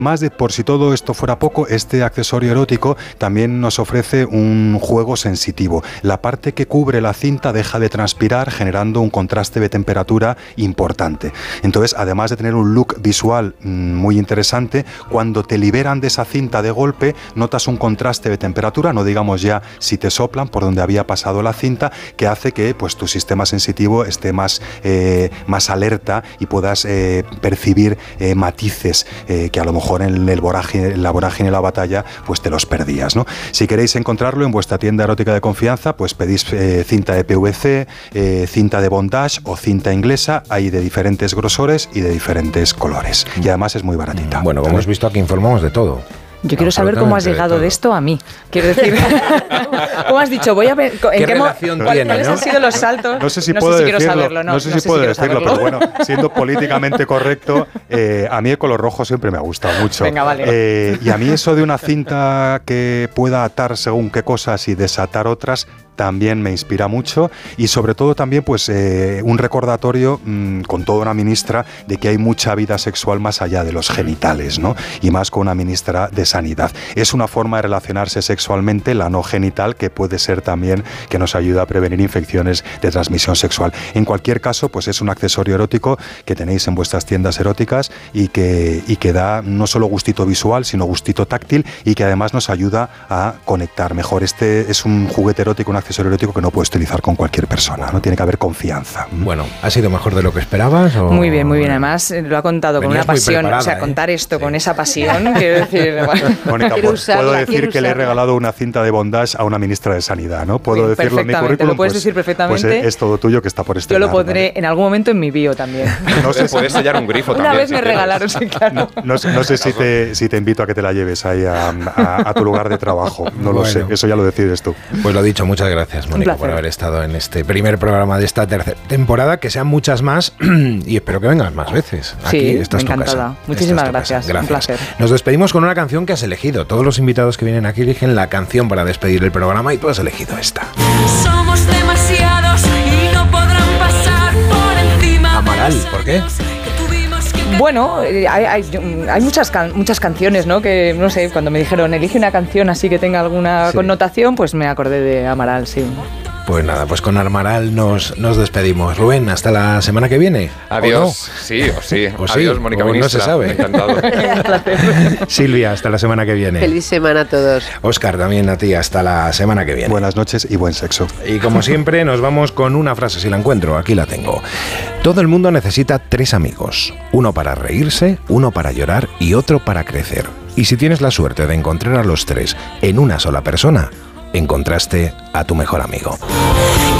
Más de, por si todo esto fuera poco, este accesorio erótico también nos ofrece un juego sensitivo. La parte que cubre la cinta deja de transpirar, generando un contraste de temperatura importante. Entonces, además de tener un look visual muy interesante, cuando te liberan de esa cinta de golpe, notas un contraste de temperatura, no digamos ya si te soplan por donde había pasado la cinta, que hace que pues, tu sistema sensitivo esté más alerta y puedas percibir matices que a lo mejor en la vorágine de la batalla pues te los perdías, ¿no? Si queréis encontrarlo en vuestra tienda erótica de confianza, pues pedís cinta de PVC, cinta de bondage o cinta inglesa, hay de diferentes grosores y de diferentes colores, y además es muy baratita. Bueno, como hemos visto, aquí informamos de todo. Yo quiero saber cómo has llegado de esto a mí. Quiero decir, ¿cómo has dicho? Voy a ver ¿Qué relación tiene, ¿cuáles han sido los saltos? No sé si puedo decirlo, no sé si puedo decirlo, pero bueno, siendo políticamente correcto, a mí el color rojo siempre me ha gustado mucho. Venga, vale. Y a mí eso de una cinta que pueda atar según qué cosas y desatar otras también me inspira mucho, y sobre todo también pues un recordatorio con toda una ministra de que hay mucha vida sexual más allá de los genitales, ¿no? Y más con una ministra de Sanidad. Es una forma de relacionarse sexualmente, la no genital, que puede ser también que nos ayuda a prevenir infecciones de transmisión sexual. En cualquier caso, pues es un accesorio erótico que tenéis en vuestras tiendas eróticas y que da no solo gustito visual, sino gustito táctil, y que además nos ayuda a conectar mejor. Este es un juguete erótico, un accesorio erótico que no puedes utilizar con cualquier persona, ¿no? Tiene que haber confianza. Bueno, ¿ha sido mejor de lo que esperabas? ¿O? Muy bien, muy bien. Además, lo ha contado con una pasión. O sea, contar esto con esa pasión, quiero decir... Mónica, puedo decir que le he regalado una cinta de bondage a una ministra de Sanidad, ¿no? Puedo bien, decirlo en mi currículum. Lo puedes decir perfectamente. Pues es todo tuyo, que está por estrenar. Yo lo pondré en algún momento en mi bio también. No sé, puedes sellar un grifo también. Una vez me regalaron, sí, claro. No sé si te invito a que te la lleves ahí a tu lugar de trabajo. No lo sé, eso ya lo decides tú. Pues lo dicho, muchas gracias, Mónica, por haber estado en este primer programa de esta tercera temporada, que sean muchas más y espero que vengas más veces. Aquí sí, estás tu casa. Muchísimas gracias. Un placer. Nos despedimos con una canción que has elegido. Todos los invitados que vienen aquí eligen la canción para despedir el programa y tú has elegido esta. Somos demasiados y no podrán pasar por encima. Amaral, ¿por qué? Bueno, hay muchas canciones, ¿no? Que, no sé, cuando me dijeron elige una canción así que tenga alguna connotación, pues me acordé de Amaral, sí. Pues nada, pues con Amaral nos despedimos. Rubén, hasta la semana que viene. Adiós. No? Sí, o sí. Pues adiós, sí, Mónica o Ministra. no se sabe. Encantado. Silvia, hasta la semana que viene. Feliz semana a todos. Óscar, también a ti, hasta la semana que viene. Buenas noches y buen sexo. Y como siempre, nos vamos con una frase, si la encuentro, aquí la tengo. Todo el mundo necesita 3 amigos. Uno para reírse, uno para llorar y otro para crecer. Y si tienes la suerte de encontrar a los 3 en una sola persona, encontraste a tu mejor amigo.